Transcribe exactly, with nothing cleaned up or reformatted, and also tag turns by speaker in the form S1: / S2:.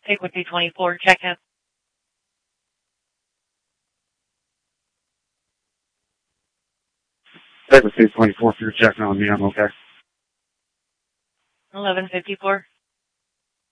S1: Frequency twenty-four, check in.
S2: Frequency twenty-four, if you're checking on me, I'm okay.
S1: eleven fifty-four.